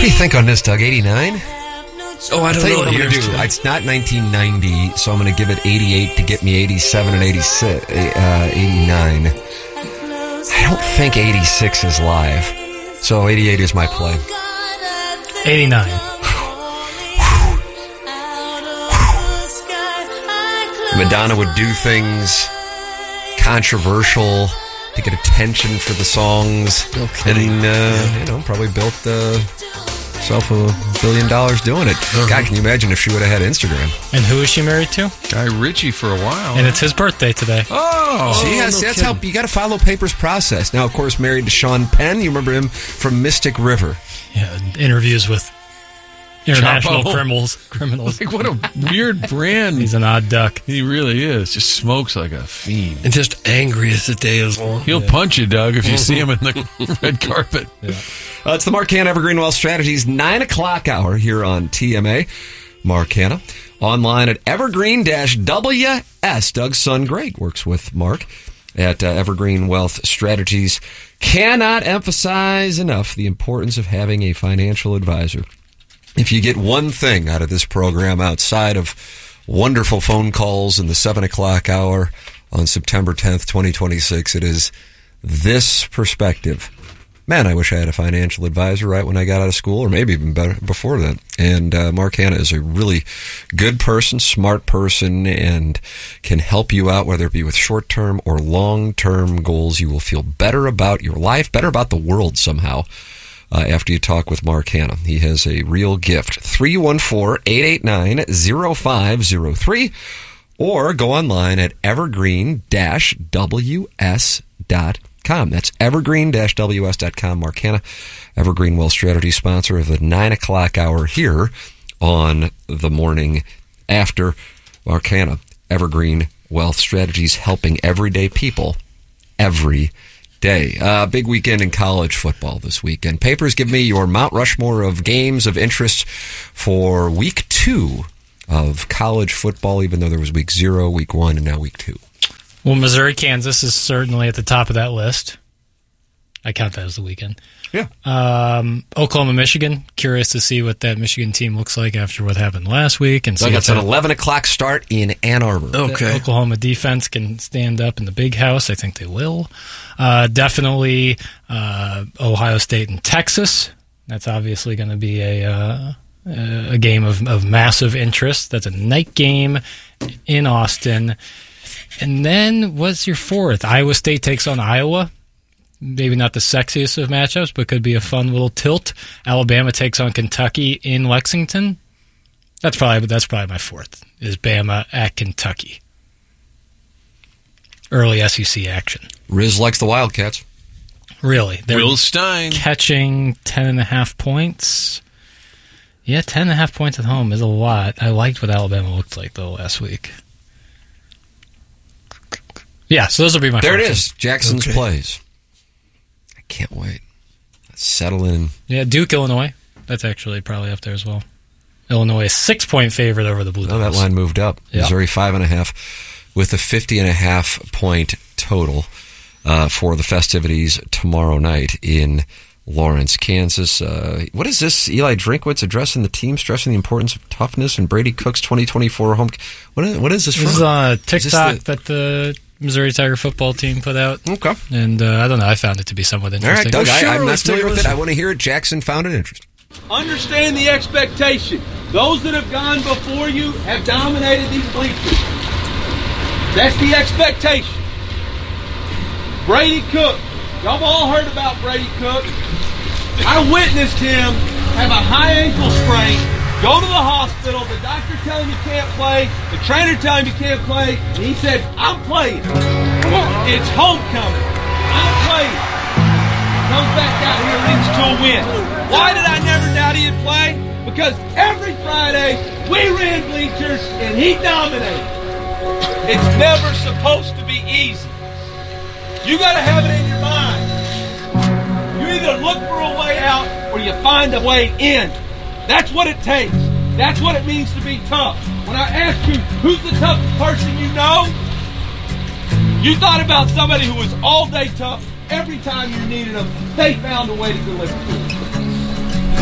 do you think on this, Doug? 89? Oh, I don't know what I'm going to do. It's not 1990, so I'm going to give it 88 to get me 87 and 86, 89. I don't think 86 is live, so 88 is my play. 89. Madonna would do things controversial to get attention for the songs, and probably built herself $1 billion doing it. God, can you imagine if she would have had Instagram? And who is she married to? Guy Ritchie for a while. And it's his birthday today. That's how you got to follow Paper's process. Now, of course, married to Sean Penn. You remember him from Mystic River. Yeah, interviews with international criminals. Like, what a weird brand. He's an odd duck. He really is. Just smokes like a fiend. And just angry as the day is long. He'll punch you, Doug, if you see him in the red carpet. Yeah. It's the Mark Hanna Evergreen Wealth Strategies 9 o'clock hour here on TMA. Mark Hanna. Online at Evergreen-WS. Doug's son, Greg, works with Mark at Evergreen Wealth Strategies. Cannot emphasize enough the importance of having a financial advisor. If you get one thing out of this program outside of wonderful phone calls in the 7 o'clock hour on September 10th, 2026, it is this perspective. Man, I wish I had a financial advisor right when I got out of school, or maybe even better before that. And Mark Hanna is a really good person, smart person, and can help you out, whether it be with short-term or long-term goals. You will feel better about your life, better about the world somehow. After you talk with Mark Hanna. He has a real gift. 314-889-0503 or go online at evergreen-ws.com. That's evergreen-ws.com. Mark Hanna, Evergreen Wealth Strategy, sponsor of the 9 o'clock hour here on the morning after. Mark Hanna, Evergreen Wealth Strategies, helping everyday people every day. Big weekend in college football this weekend. Papers, give me your Mount Rushmore of games of interest for week 2 of college football, even though there was week 0, week 1, and now week 2. Well, Missouri-Kansas is certainly at the top of that list. I count that as the weekend. Yeah. Oklahoma-Michigan. Curious to see what that Michigan team looks like after what happened last week. And so it's an 11 o'clock start in Ann Arbor. Okay. The Oklahoma defense can stand up in the big house. I think they will. Definitely Ohio State and Texas. That's obviously going to be a game of massive interest. That's a night game in Austin. And then what's your fourth? Iowa State takes on Iowa. Maybe not the sexiest of matchups, but could be a fun little tilt. Alabama takes on Kentucky in Lexington. That's probably my fourth, is Bama at Kentucky. Early SEC action. Riz likes the Wildcats. Really? Will Stein. Catching 10.5 points. Yeah, 10.5 points at home is a lot. I liked what Alabama looked like, though, last week. Yeah, so those will be my There fourth. It is. Jackson's plays. Can't wait. Let's settle in. Yeah, Duke, Illinois. That's actually probably up there as well. Illinois, 6-point favorite over the Blue Devils. Oh, that line moved up. Yep. Missouri 5.5 with a 50.5 point total for the festivities tomorrow night in Lawrence, Kansas. What is this? Eli Drinkwitz addressing the team, stressing the importance of toughness, and Brady Cook's 2024 home. What is this from? This is a TikTok that the Missouri Tiger football team put out. Okay. And I don't know, I found it to be somewhat interesting. All right, Doug, I'm not familiar with it. I want to hear it. Jackson found it interesting. Understand the expectation. Those that have gone before you have dominated these bleachers. That's the expectation. Brady Cook. Y'all have all heard about Brady Cook. I witnessed him have a high ankle sprain, go to the hospital, the doctor tell him he can't play, the trainer tell him he can't play, and he said, I'm playing. It's homecoming. I'm playing. Comes back out here, leads to a win. Why did I never doubt he'd play? Because every Friday, we ran bleachers, and he dominated. It's never supposed to be easy. You got to have it in your mind. You either look for a way out or you find a way in. That's what it takes. That's what it means to be tough. When I asked you, who's the toughest person you know? You thought about somebody who was all day tough. Every time you needed them, they found a way to deliver to you.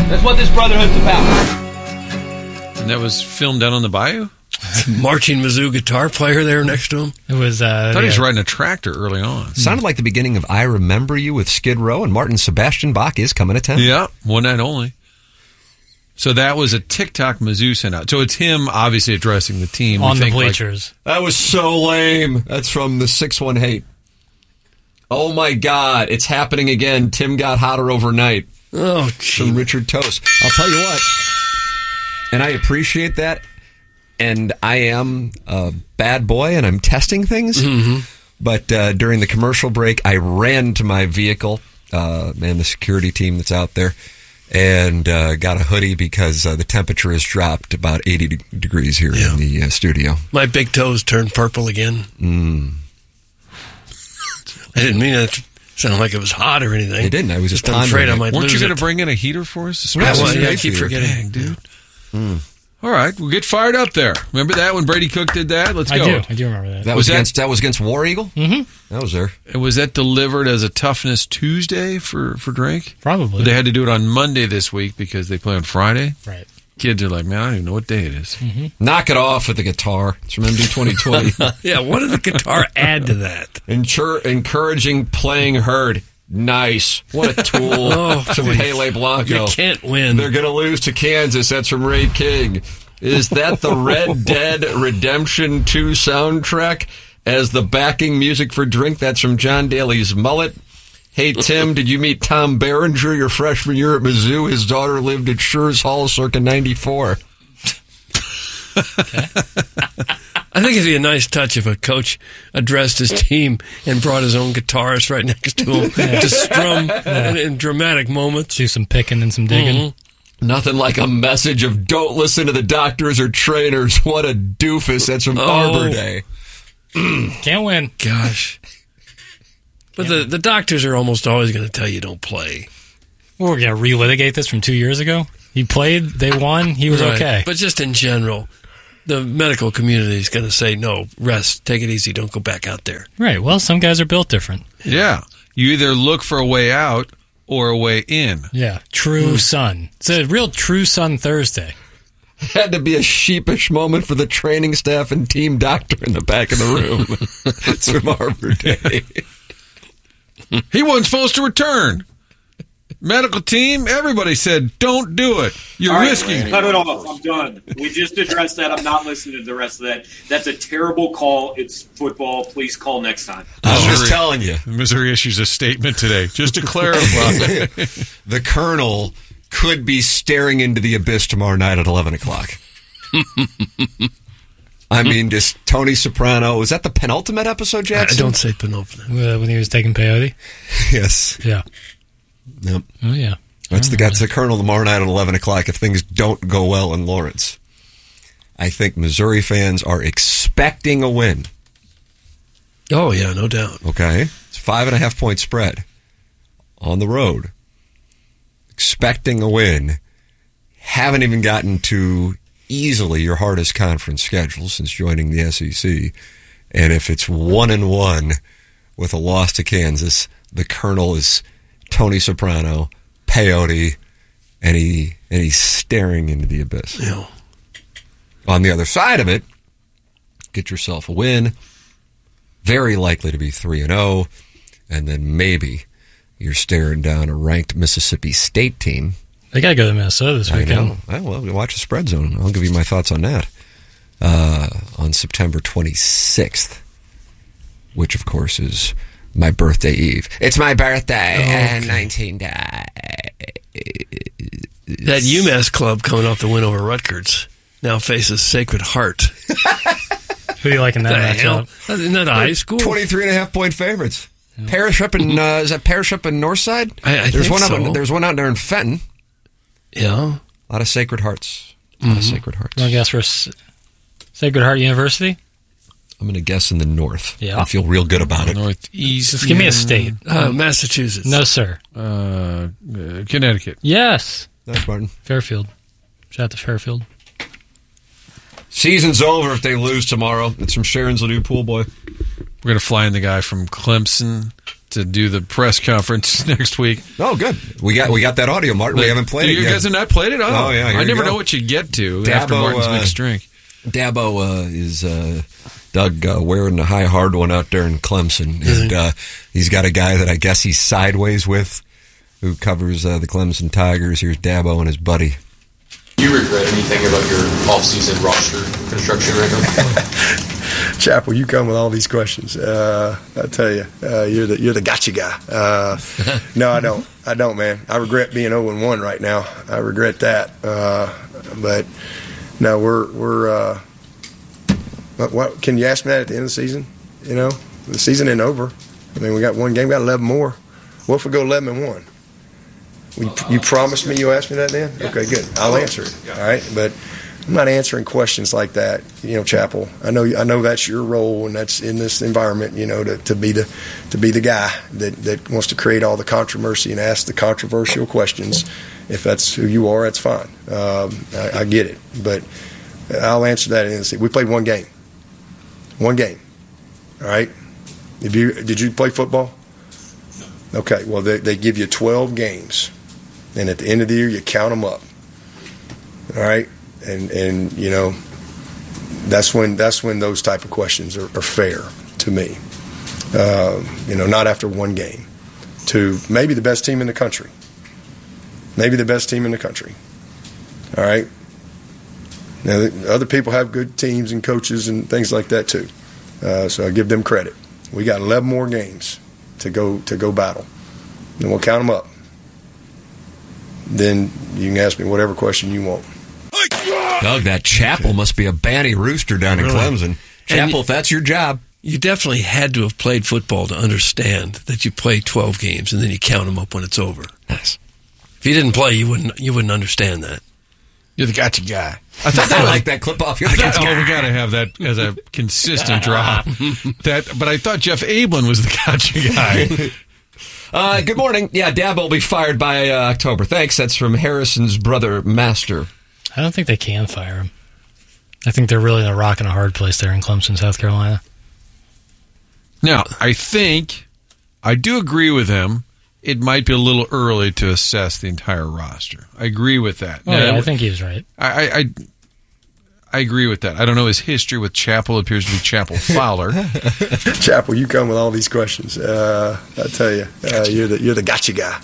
That's what this brotherhood's about. And that was filmed down on the bayou? Marching Mizzou guitar player there next to him. It was. I thought he was riding a tractor early on. Sounded like the beginning of I Remember You with Skid Row, and Martin Sebastian Bach is coming to town. Yeah, one night only. So that was a TikTok Mizzou sent out. So it's him obviously addressing the team. on We the think, like, bleachers. That was so lame. That's from the 618. Oh my God, it's happening again. Tim got hotter overnight. Oh, From gee. Richard Toast. I'll tell you what, and I appreciate that, and I am a bad boy, and I'm testing things, but during the commercial break, I ran to my vehicle, and the security team that's out there, and got a hoodie because the temperature has dropped about 80 degrees here in the studio. My big toes turned purple again. I didn't mean it to sound like it was hot or anything. It didn't. I was just I'm afraid I pondering it. might Weren't lose you going it. to bring in a heater for us? Yeah, well, yeah, I great keep for you. forgetting. Dang, dude. All right, we'll get fired up there. Remember that when Brady Cook did that? Let's I go. do remember that. That Was was that- against War Eagle? Mm-hmm. That was there. And was that delivered as a Toughness Tuesday for Drake? Probably. But they had to do it on Monday this week because they play on Friday. Right. Kids are like, man, I don't even know what day it is. Knock it off with the guitar. It's from MD 2020. Yeah, what did the guitar add to that? Encouraging playing heard. Nice. What a tool. Oh, From boy. Pele Blanco. You can't win. They're going to lose to Kansas. That's from Ray King. Is that the Red Dead Redemption 2 soundtrack as the backing music for Drink? That's from John Daly's Mullet. Hey, Tim, did you meet Tom Berenger your freshman year at Mizzou? His daughter lived at Schurz Hall circa 94. I think it'd be a nice touch if a coach addressed his team and brought his own guitarist right next to him to strum in dramatic moments. Do some picking and some digging. Nothing like a message of don't listen to the doctors or trainers. What a doofus. That's from Arbor Day. Can't win. Gosh. But the doctors are almost always going to tell you don't play. Well, we're going to relitigate this from 2 years ago. He played, they won, he was Right. okay. But just in general, the medical community is going to say, no, rest, take it easy, don't go back out there. Right. Well, some guys are built different. Yeah. You either look for a way out or a way in. Yeah. True Sun. It's a real True Sun Thursday. Had to be a sheepish moment for the training staff and team doctor in the back of the room. It's from Arbor Day. He wasn't supposed to return. Medical team, everybody said, don't do it. You're All right, risking. cut it off. I'm done. We just addressed that. I'm not listening to the rest of that. That's a terrible call. It's football. Please call next time. I was just Missouri- telling you. Missouri issues a statement today, just to clarify. The Colonel could be staring into the abyss tomorrow night at 11 o'clock. I mean, just Tony Soprano. Was that the penultimate episode, I Jackson? don't say penultimate. When he was taking peyote. Yes. Yeah. Yep. Oh, yeah. That's the Colonel tomorrow night at 11 o'clock if things don't go well in Lawrence. I think Missouri fans are expecting a win. Oh, yeah, no doubt. Okay? It's 5.5 point spread on the road. Expecting a win. Haven't even gotten to easily your hardest conference schedule since joining the SEC. And if it's 1-1 with a loss to Kansas, the Colonel is Tony Soprano, peyote, and he's staring into the abyss. Yeah. On the other side of it, get yourself a win. Very likely to be 3-0, and then maybe you're staring down a ranked Mississippi State team. They got to go to Minnesota this I weekend. know. Well, we watch the spread zone. I'll give you my thoughts on that on September 26th, which of course is my birthday eve. It's my birthday and 19 days. That UMass club coming off the win over Rutgers now faces Sacred Heart. Who do you like in that The hell? matchup? Isn't that a high school? 23.5 point favorites. Parish up in is that Parish up in Northside? I there's think one so. there's one out there in Fenton. Yeah. A lot of Sacred Hearts. A lot of Sacred Hearts. Want to guess for Sacred Heart University? I'm going to guess in the north. Yeah. I feel real good about it. Northeast. Just give me a state. Massachusetts. No, sir. Connecticut. Yes. Thanks, Martin. Fairfield. Shout out to Fairfield. Season's over if they lose tomorrow. It's from Sharon's Ladue Pool Boy. We're going to fly in the guy from Clemson to do the press conference next week. Oh, good. We got that audio, Martin. We haven't played it You yet. guys have not played it? Oh, yeah. Here I you never go. know what you get to Dabo, after Martin's mixed drink. Dabo is Doug wearing a high hard one out there in Clemson, and he's got a guy that I guess he's sideways with, who covers the Clemson Tigers. Here's Dabo and his buddy. Do you regret anything about your off-season roster construction right now? Chappell, you come with all these questions. I tell you, you're the gotcha guy. No, I don't. I don't, man. I regret being 0-1 right now. I regret that. But no, we're. What can you ask me that at the end of the season? You know, the season ain't over. I mean, we got one game, we got 11 more. What if we go 11-1? You promised me you'll ask me that then? Okay, good. I'll answer it. All right, but I'm not answering questions like that. You know, Chappell. I know that's your role, and that's in this environment. You know, to be the guy that wants to create all the controversy and ask the controversial questions. If that's who you are, that's fine. I get it, but I'll answer that in the season. We played one game. One game. All right. Did you play football? Okay. Well, they give you 12 games. And at the end of the year, you count them up. All right, and you know, that's when those type of questions are fair to me. You know, not after one game. To maybe the best team in the country. Maybe the best team in the country. All right. Now, other people have good teams and coaches and things like that too. So I give them credit. We got 11 more games to go battle, and we'll count them up. Then you can ask me whatever question you want. Doug, that Chappell must be a banty rooster down in Clemson. Chappell, if that's your job. You definitely had to have played football to understand that you play 12 games and then you count them up when it's over. Nice. If you didn't play, you wouldn't understand that. You're the gotcha guy. I like that clip off. You're the gotcha guy. We got to have that as a consistent drop. But I thought Jeff Ablin was the gotcha guy. Good morning. Yeah, Dabo will be fired by October. Thanks. That's from Harrison's brother, Master. I don't think they can fire him. I think they're really in a rock and a hard place there in Clemson, South Carolina. Now, I do agree with him. It might be a little early to assess the entire roster. I agree with that. Oh, yeah, I think he was right. I agree with that. I don't know his history with Chappell. It appears to be Chappell Fowler. Chappell, you come with all these questions. I tell you, you're the gotcha guy.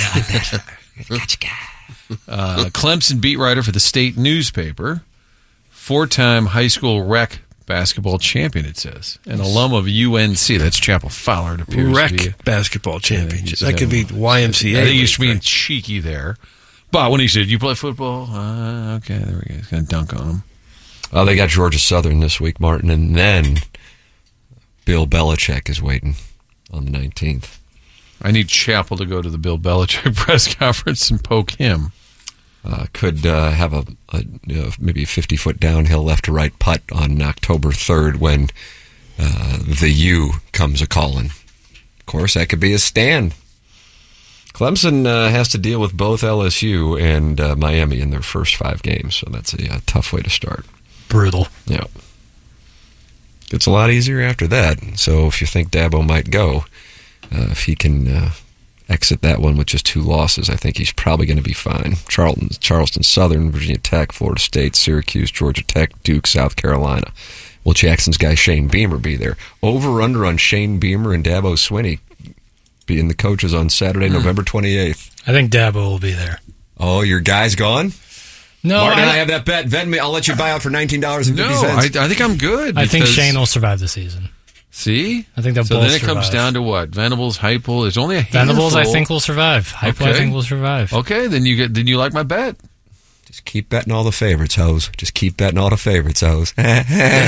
Gotcha guy. Clemson beat writer for the state newspaper, 4-time high school rec basketball champion, it says. An alum of UNC. That's Chappell Fowler, it appears Rec to be. basketball championship. Yeah, that could be YMCA. I think he's being cheeky there. But when he said, you play football? Okay, there we go. He's going to dunk on him. Oh, they got Georgia Southern this week, Martin, and then Bill Belichick is waiting on the 19th. I need Chappell to go to the Bill Belichick press conference and poke him. Could have a maybe a 50-foot downhill left to right putt on October 3rd when the U comes a-calling. Of course, that could be a stand. Clemson has to deal with both LSU and Miami in their first 5 games, so that's a tough way to start. Brutal. Yeah. Gets a lot easier after that. So if you think Dabo might go, if he can exit that one with just 2 losses, I think he's probably going to be fine. Charleston Southern, Virginia Tech, Florida State, Syracuse, Georgia Tech, Duke, South Carolina. Will Jackson's guy Shane Beamer be there? Over-under on Shane Beamer and Dabo Swinney being the coaches on Saturday, November 28th. I think Dabo will be there. Oh, your guy's gone? No, Martin and I have that bet. Bet me. I'll let you buy out for $19.50. No, I think I'm good. I think Shane will survive the season. See? I think they'll so both then it comes survive. down to what? Venables, Heupel. There's only a handful. Venables, I think, will survive. Heupel, I think, will survive. Okay, then you like my bet. Just keep betting all the favorites, hoes. Just keep betting all the favorites, hoes. Way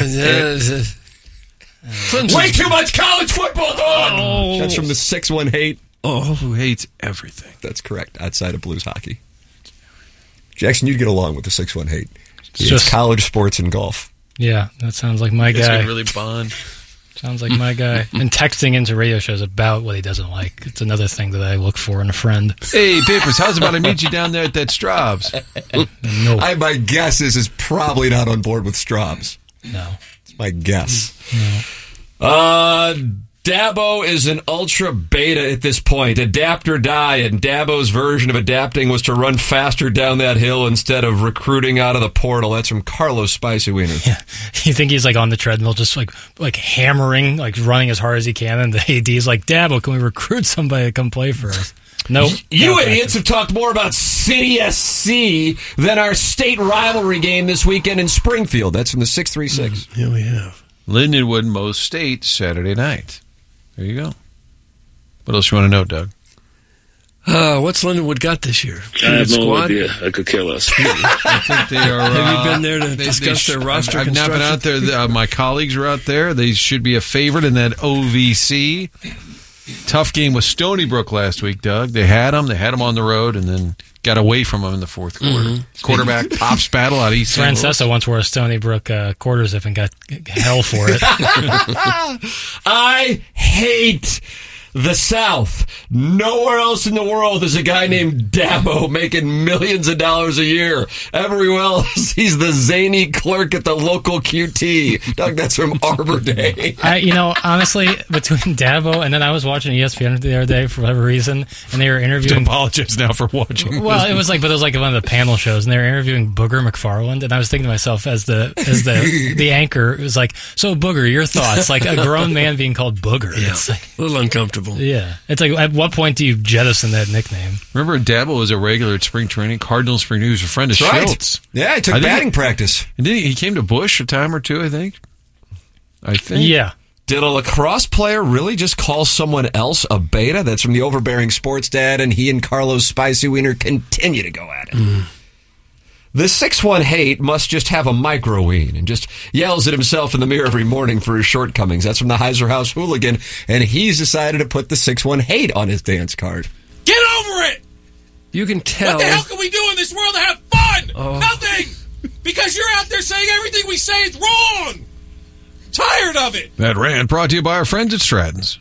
too much college football, dog! Oh. That's from the 618. Oh, who hates everything. That's correct, outside of Blues hockey. Jackson, you'd get along with the 618. It's just college sports and golf. Yeah, that sounds like my It's guy. gonna really bond. Sounds like my guy. And texting into radio shows about what he doesn't like. It's another thing that I look for in a friend. Hey, Papers, how's about I meet you down there at that Straub's? No. My guess is probably not on board with Straub's. No. It's my guess. No. Dabo is an ultra beta at this point. Adapt or die, and Dabo's version of adapting was to run faster down that hill instead of recruiting out of the portal. That's from Carlos Spicy Wiener. Yeah. You think he's like on the treadmill, just like hammering, like running as hard as he can, and the AD's like, Dabo, can we recruit somebody to come play for us? Nope. You idiots have talked more about City SC than our state rivalry game this weekend in Springfield. That's from the 636. Yeah, we have. Lindenwood, Mo State, Saturday night. There you go. What else you want to know, Doug? What's Lindenwood got this year? I have no squad? idea. I could kill us. I think they are. Have you been there to discuss their roster I've not been out there. My colleagues are out there. They should be a favorite in that OVC. Tough game with Stony Brook last week, Doug. They had them on the road, and then got away from them in the fourth quarter. Mm-hmm. Quarterback pops battle out East St. Louis. Francesa once wore a Stony Brook quarter zip and got hell for it. I hate the South. Nowhere else in the world is a guy named Dabo making millions of dollars a year. Everywhere else, he's the zany clerk at the local QT. Doug, that's from Arbor Day. Honestly, between Dabo and then I was watching ESPN the other day for whatever reason, and they were interviewing. Apologize now for watching. Well, it was like one of the panel shows, and they were interviewing Booger McFarland, and I was thinking to myself as the anchor, it was like, so Booger, your thoughts? Like a grown man being called Booger. Yeah, it's like, a little uncomfortable. Yeah, it's like, at what point do you jettison that nickname? Remember, Dabo was a regular at spring training, Cardinal spring. He was a friend of Schultz. Yeah, he took batting practice. And then he came to Bush a time or two, I think. Yeah. Did a lacrosse player really just call someone else a beta? That's from the Overbearing Sports Dad, and he and Carlos Spicy Wiener continue to go at it. The 6'1" hate must just have a micro-ween and just yells at himself in the mirror every morning for his shortcomings. That's from the Heiser House Hooligan, and he's decided to put the 6'1" hate on his dance card. Get over it! You can tell. What the hell can we do in this world to have fun? Nothing! Because you're out there saying everything we say is wrong! Tired of it! That rant brought to you by our friends at Stratton's.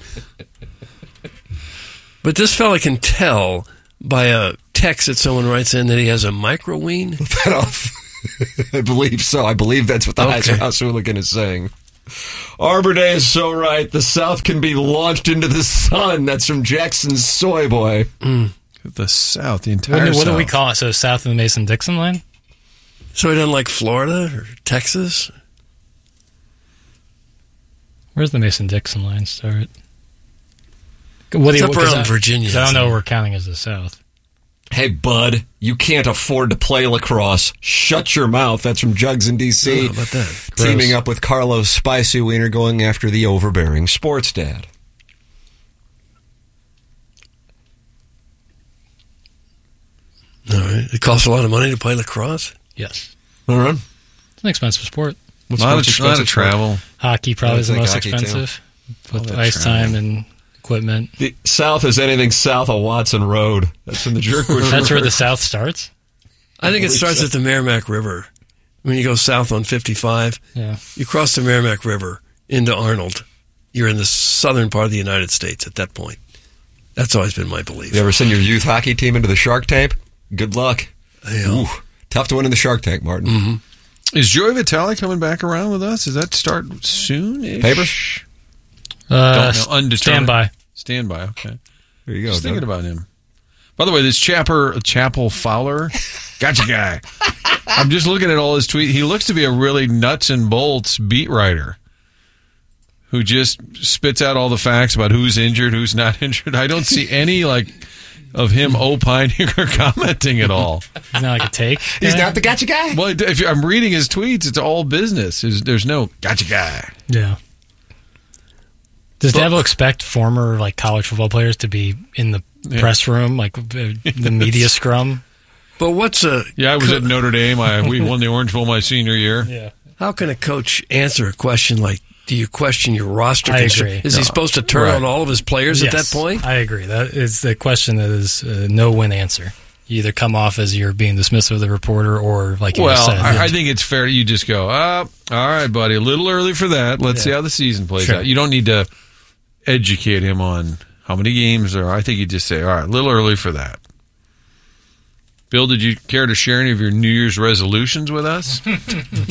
But this fella can tell by a text that someone writes in that he has a micro-ween? I believe so. I believe that's what the Heiser House Hooligan is saying. Arbor Day is so right. The South can be launched into the sun. That's from Jackson's Soy Boy. The South, the entire South. What do we call it? So south of the Mason-Dixon line? So he doesn't like Florida or Texas? Where's the Mason-Dixon line start? It's up around Virginia. I don't know what we're counting as the South. Hey, bud, you can't afford to play lacrosse. Shut your mouth. That's from Jugs in D.C. How about that? Teaming up with Carlos Spicy Wiener going after the Overbearing Sports Dad. All right. It costs a lot of money to play lacrosse? Yes. All right. It's an expensive sport. A lot of travel. Hockey probably is the most hockey, expensive. With ice time and equipment. The South is anything south of Watson Road. That's in the Jerkwood. That's where the South starts? I think it starts at the Merrimack River. When you go south on 55, you cross the Merrimack River into Arnold. You're in the southern part of the United States at that point. That's always been my belief. You ever send your youth hockey team into the Shark Tank? Good luck. Yeah. Ooh, tough to win in the Shark Tank, Martin. Mm-hmm. Is Joey Vitale coming back around with us? Does that start soon-ish? Papers? Don't know. Undetermined. Standby. Okay. There you go. Just thinking about him. By the way, this Chapel Fowler, gotcha guy. I'm just looking at all his tweets. He looks to be a really nuts and bolts beat writer who just spits out all the facts about who's injured, who's not injured. I don't see any of him opining or commenting at all. He's not like a take. He's not the gotcha guy? Well, if I'm reading his tweets, it's all business. There's no gotcha guy. Yeah. Does Dabo expect former college football players to be in the press room, the media scrum? But what's a... Yeah, I was at Notre Dame. We won the Orange Bowl my senior year. Yeah. How can a coach answer a question like, do you question your roster? I agree. Is he supposed to turn on all of his players at that point? I agree. That is the question that is no-win answer. You either come off as you're being dismissive of the reporter or like you said. I think it's fair. You just go, all right, buddy, a little early for that. Let's see how the season plays out. You don't need to educate him on how many games there are. I think you just say, all right, a little early for that. Bill, did you care to share any of your New Year's resolutions with us?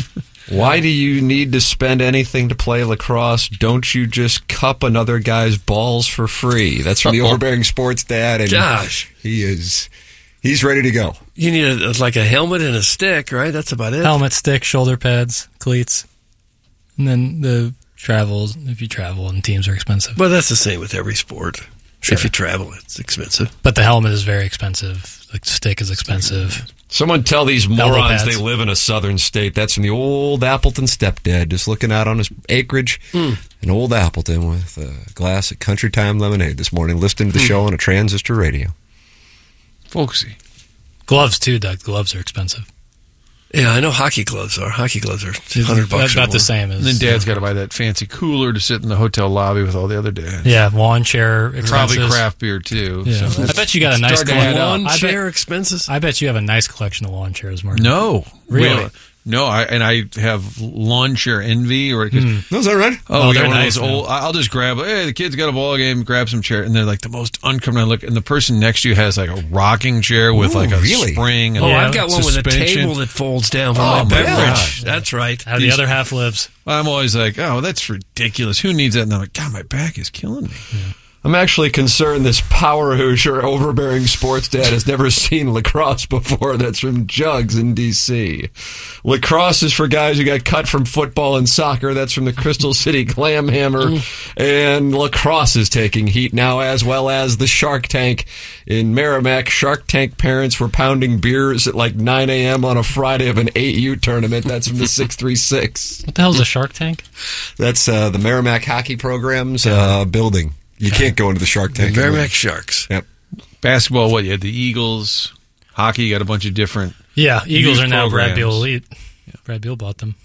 Why do you need to spend anything to play lacrosse? Don't you just cup another guy's balls for free? That's from the Overbearing Sports Dad. And Gosh. He's ready to go. You need a helmet and a stick, right? That's about it. Helmet, stick, shoulder pads, cleats. And then the travels, if you travel, and teams are expensive. Well, that's the same with every sport. Sure. If you travel, it's expensive. But the helmet is very expensive. The stick is expensive. Someone tell these Elbow morons pads. they live in a southern state. That's from the old Appleton stepdad, just looking out on his acreage in old Appleton with a glass of Country Time lemonade this morning, listening to the show on a transistor radio. Folksy. Gloves, too, Doug. Gloves are expensive. Yeah, I know hockey gloves are. Hockey gloves are $100 or About more. the same as... And then Dad's got to buy that fancy cooler to sit in the hotel lobby with all the other dads. Yeah, lawn chair expenses. Probably craft beer, too. Yeah. So I bet you got a nice collection. Lawn chair expenses? I bet you have a nice collection of lawn chairs, Mark. No. Really? No, I have lawn chair envy. Or No, is that right? Oh, they're one nice, of those old. I'll just grab. Hey, the kid's got a ball game. Grab some chair, and they're like the most uncomfortable. Look, and the person next to you has like a rocking chair with like a really? spring. And Yeah. I've got one with a suspension. table that folds down for Oh, my my beverage. gosh. That's right. How the other half lives. I'm always like, oh, that's ridiculous. Who needs that? And I'm like, God, my back is killing me. Yeah. I'm actually concerned this power Hoosier overbearing sports dad has never seen lacrosse before. That's from Jugs in D.C. Lacrosse is for guys who got cut from football and soccer. That's from the Crystal City Glamhammer. And lacrosse is taking heat now, as well as the Shark Tank in Merrimack. Shark Tank parents were pounding beers at like 9 a.m. on a Friday of an 8U tournament. That's from the 636. What the hell's a Shark Tank? That's the Merrimack hockey program's building. You can't go into the Shark Tank. The Merrimack Sharks. Yep. Basketball, what? You had the Eagles. Hockey, you got a bunch of different. Yeah, Eagles youth are now Brad programs. Beal Elite. Brad Beal bought them.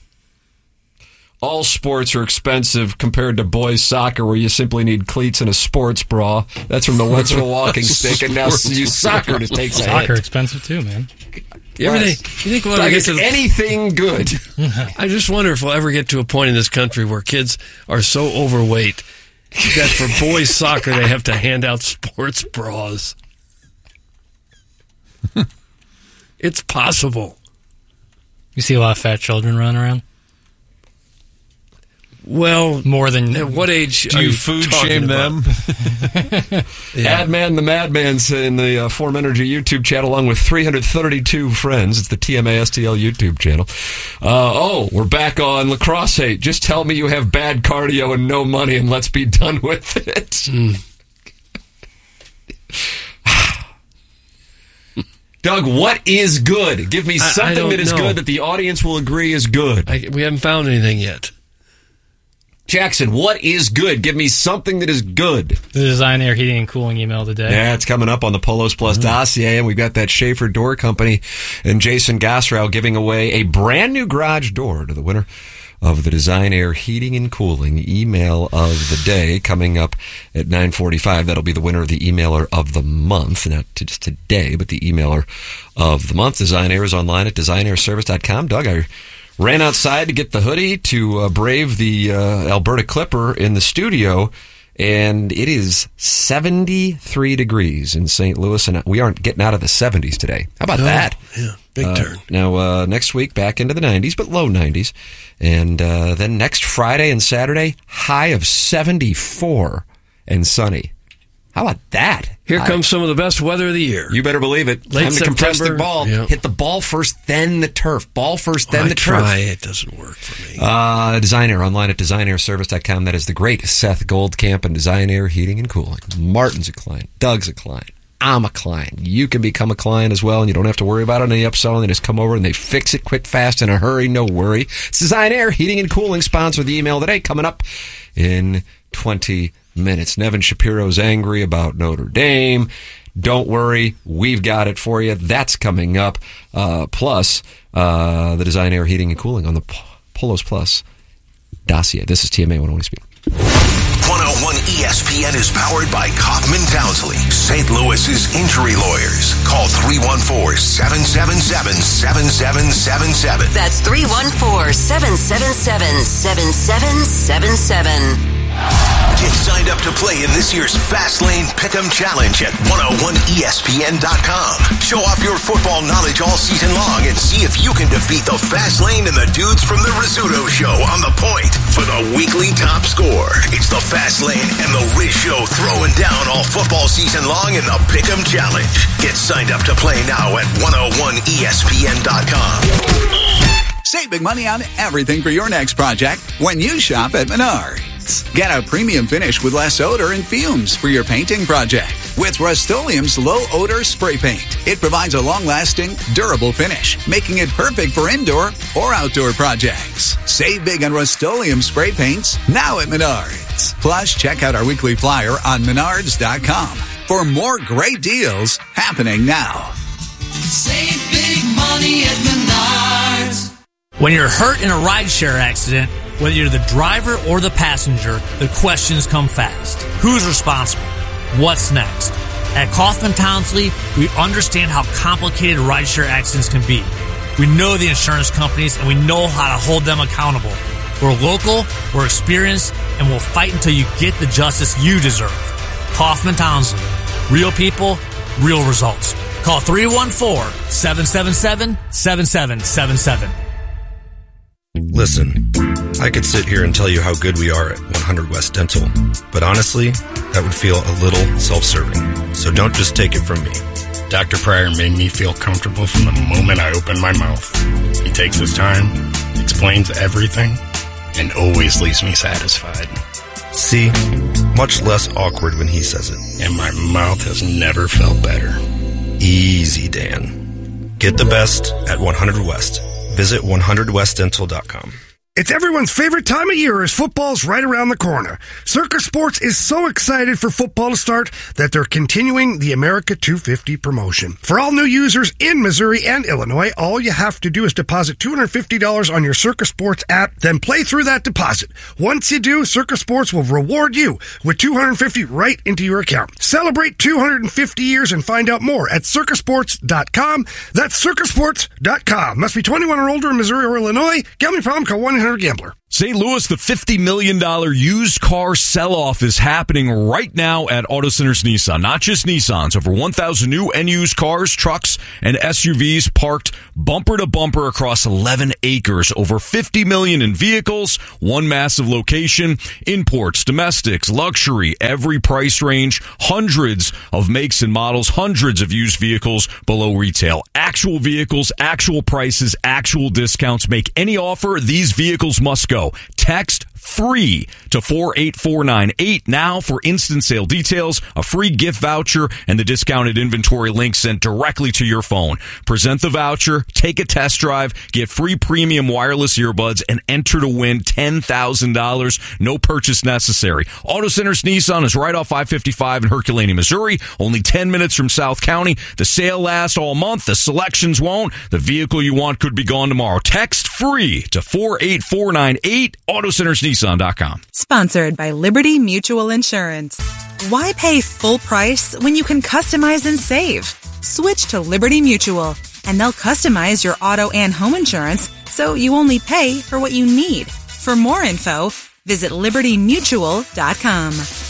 All sports are expensive compared to boys soccer, where you simply need cleats and a sports bra. That's from the Wentzville Walking Stick, and now soccer just takes a Soccer hit. expensive too, man. You think we'll ever Like get it's to the, anything good. I just wonder if we'll ever get to a point in this country where kids are so overweight that for boys soccer they have to hand out sports bras. It's possible. You see a lot of fat children running around. Well, More than at what age Do are you you food talking shame about? them? Yeah. Adman the Madman's in the Form Energy YouTube channel, along with 332 friends. It's the TMA STL YouTube channel. We're back on lacrosse hate. Just tell me you have bad cardio and no money, and let's be done with it. Doug, what is good? Give me I something don't that is know. good that the audience will agree is good. We haven't found anything yet. Jackson, what is good? Give me something that is good. the Design Air Heating and Cooling email today. Yeah, it's coming up on the Polos Plus dossier, and we've got that Schaefer Door Company and Jason Gosrow giving away a brand new garage door to the winner of the Design Air Heating and Cooling email of the day, coming up at 9:45. That'll be the winner of the emailer of the month, not just today, but the emailer of the month. Design Air is online at designairservice.com. Doug, I ran outside to get the hoodie to brave the Alberta Clipper in the studio, and it is 73 degrees in St. Louis, and we aren't getting out of the 70s today. How about that? Yeah, big turn. Now, next week, back into the 90s, but low 90s. And then next Friday and Saturday, high of 74 and sunny. How about that? Here comes some of the best weather of the year. You better believe it. Late Time to compress the September. ball. Yep. Hit the ball first, then the turf. Ball first, then I the turf. try. It doesn't work for me. Design Air, online at designairservice.com. That is the great Seth Goldcamp and Design Air Heating and Cooling. Martin's a client. Doug's a client. I'm a client. You can become a client as well, and you don't have to worry about it on the upsell. They just come over and they fix it quick, fast, in a hurry. No worry. It's Design Air Heating and Cooling, sponsor of the email today, coming up in 20 minutes. Nevin Shapiro's angry about Notre Dame. Don't worry, we've got it for you. That's coming up. Plus, the Design Air Heating and Cooling on the Polos Plus dossier. This is TMA 101 Speed. 101 ESPN is powered by Kaufman Townsley, St. Louis's injury lawyers. Call 314-777-7777. That's 314-777-7777. Get signed up to play in this year's Fastlane Pick'em Challenge at 101ESPN.com. Show off your football knowledge all season long and see if you can defeat the Fastlane and the dudes from the Rizzuto Show on the point for the weekly top score. It's the Fastlane and the Riz Show throwing down all football season long in the Pick'em Challenge. Get signed up to play now at 101ESPN.com. Save big money on everything for your next project when you shop at Menards. Get a premium finish with less odor and fumes for your painting project with Rust-Oleum's low-odor spray paint. It provides a long-lasting, durable finish, making it perfect for indoor or outdoor projects. Save big on Rust-Oleum spray paints now at Menards. Plus, check out our weekly flyer on Menards.com for more great deals happening now. Save big money at Menards. When you're hurt in a rideshare accident, whether you're the driver or the passenger, the questions come fast. Who's responsible? What's next? At Kaufman Townsley, we understand how complicated rideshare accidents can be. We know the insurance companies, and we know how to hold them accountable. We're local, we're experienced, and we'll fight until you get the justice you deserve. Kaufman Townsley. Real people, real results. Call 314-777-7777. Listen, I could sit here and tell you how good we are at 100 West Dental, but honestly, that would feel a little self-serving. So don't just take it from me. Dr. Pryor made me feel comfortable from the moment I opened my mouth. He takes his time, explains everything, and always leaves me satisfied. See, much less awkward when he says it. And my mouth has never felt better. Easy, Dan. Get the best at 100 West. Visit 100westdental.com. It's everyone's favorite time of year as football's right around the corner. Circus Sports is so excited for football to start that they're continuing the America 250 promotion. For all new users in Missouri and Illinois, all you have to do is deposit $250 on your Circus Sports app, then play through that deposit. Once you do, Circus Sports will reward you with $250 right into your account. Celebrate 250 years and find out more at circusports.com. That's circusports.com. Must be 21 or older in Missouri or Illinois. Gambling problem? Call 1-800-GAMBLER. St. Louis, the $50 million used car sell-off is happening right now at Auto Centers Nissan. Not just Nissans. Over 1,000 new and used cars, trucks, and SUVs parked bumper to bumper across 11 acres. Over $50 million in vehicles, one massive location, imports, domestics, luxury, every price range, hundreds of makes and models, hundreds of used vehicles below retail. Actual vehicles, actual prices, actual discounts. Make any offer, these vehicles must go. Text free to 48498 now for instant sale details, a free gift voucher, and the discounted inventory link sent directly to your phone. Present the voucher, take a test drive, get free premium wireless earbuds, and enter to win $10,000. No purchase necessary. Auto Centers Nissan is right off I-55 in Herculaneum, Missouri. Only 10 minutes from South County. The sale lasts all month. The selections won't. The vehicle you want could be gone tomorrow. Text free to 48498. AutoCentersNissan.com. Sponsored by Liberty Mutual Insurance. Why pay full price when you can customize and save? Switch to Liberty Mutual, and they'll customize your auto and home insurance so you only pay for what you need. For more info, visit LibertyMutual.com.